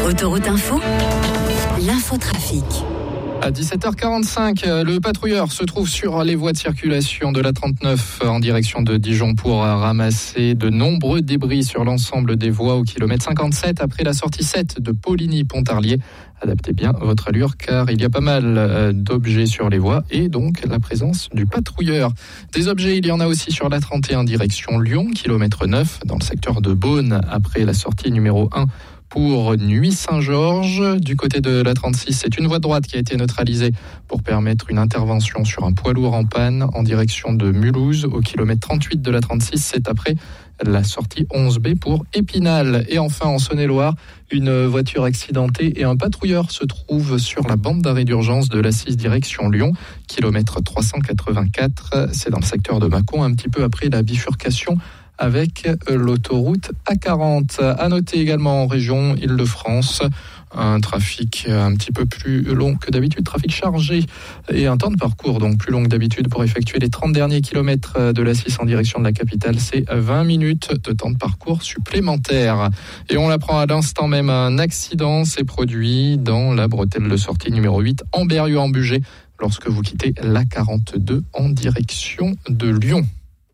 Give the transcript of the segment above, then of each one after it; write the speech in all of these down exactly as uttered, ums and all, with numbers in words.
Autoroute Info, l'infotrafic. À dix-sept heures quarante-cinq, le patrouilleur se trouve sur les voies de circulation de l'A trente-neuf en direction de Dijon pour ramasser de nombreux débris sur l'ensemble des voies au kilomètre cinquante-sept après la sortie sept de Poligny-Pontarlier. Adaptez bien votre allure car il y a pas mal d'objets sur les voies et donc la présence du patrouilleur. Des objets, il y en a aussi sur l'A trente et un direction Lyon, kilomètre neuf dans le secteur de Beaune après la sortie numéro un. Pour Nuit-Saint-Georges, du côté de l'A trente-six, c'est une voie de droite qui a été neutralisée pour permettre une intervention sur un poids lourd en panne en direction de Mulhouse au kilomètre trente-huit de l'A trente-six. C'est après la sortie onze B pour Épinal. Et enfin, en Saône-et-Loire, une voiture accidentée et un patrouilleur se trouvent sur la bande d'arrêt d'urgence de l'A six direction Lyon, kilomètre trois cent quatre-vingt-quatre. C'est dans le secteur de Mâcon, un petit peu après la bifurcation avec l'autoroute A quarante. À noter également en région Île-de-France, un trafic un petit peu plus long que d'habitude, trafic chargé et un temps de parcours donc plus long que d'habitude pour effectuer les trente derniers kilomètres de l'A six en direction de la capitale. C'est vingt minutes de temps de parcours supplémentaire. Et on l'apprend à l'instant même, un accident s'est produit dans la bretelle de sortie numéro huit en Berrieux-en-Bugey lorsque vous quittez l'A quarante-deux en direction de Lyon.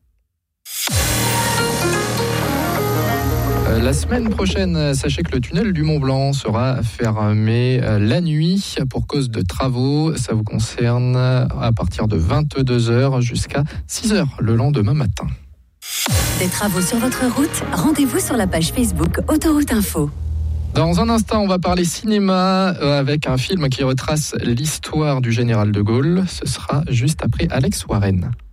La semaine prochaine, sachez que le tunnel du Mont-Blanc sera fermé la nuit pour cause de travaux. Ça vous concerne à partir de vingt-deux heures jusqu'à six heures le lendemain matin. Des travaux sur votre route, rendez-vous sur la page Facebook Autoroute Info. Dans un instant, on va parler cinéma avec un film qui retrace l'histoire du général de Gaulle. Ce sera juste après Alex Warren.